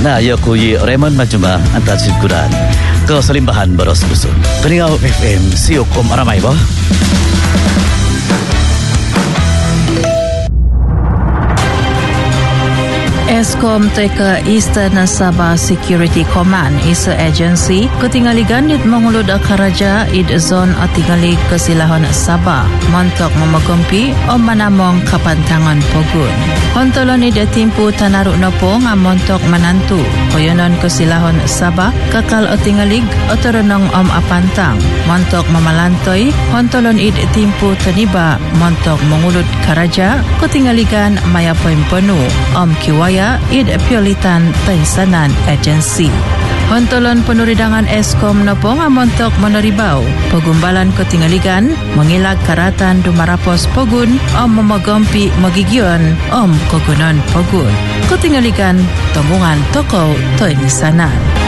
Na ya kuyi Raymond Majuma antar sikuran ke selimbahan baros busun. Peningau FM siok ramai boh. Eskom teka Eastern Sabah Security Command isa agency ketinggaligan it mengulud karaja id zon atingali kesilahan Sabah montok memagempi om manamong kapantangan pogun. Hontolon id timpu tanaruk nopo ngamontok menantu koyonon kesilahan Sabah kakal atingalig otoronong om apantang montok memalantoi hontolon id timpu taniba montok mengulud karaja ketinggaligan maya poin penuh om kiwaya id piolitan Taisanan Agency. Hontolon penuridangan Eskom nopong amontok meneribau pegumbalan ketinggaligan mengilag karatan dumarapos pogun om memegampi magigion om kogunan pogun ketinggaligan tombongan toko Taisanan.